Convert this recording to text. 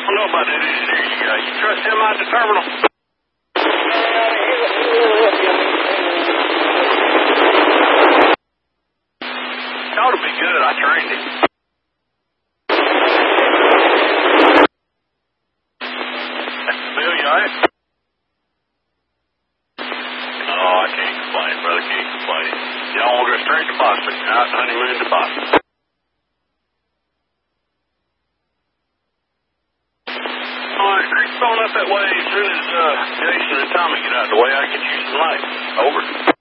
don't know about that engineer you got. You trust him out the terminal? He ought to be good. I trained him. That's the bill, you all right? Oh, I can't complain, brother. Can't complain. Y'all want to go straight to Boston. Out honeymoon to Boston. All right, creep on up that way as soon as Jason and Tommy get out of the way. I can use some light. Over.